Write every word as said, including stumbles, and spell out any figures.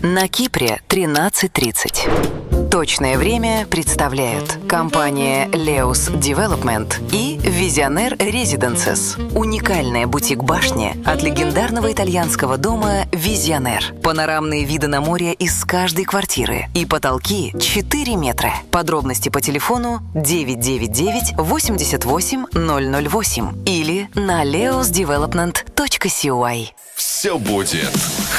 На Кипре тринадцать тридцать. Точное время представляют компания Leos Development и Visionaire Residences. Уникальная бутик-башня от легендарного итальянского дома Visionaire. Панорамные виды на море из каждой квартиры и потолки четыре метра. Подробности по телефону девять девять девять восемьдесят восемь ноль ноль восемь или на leos development точка си ой. Все будет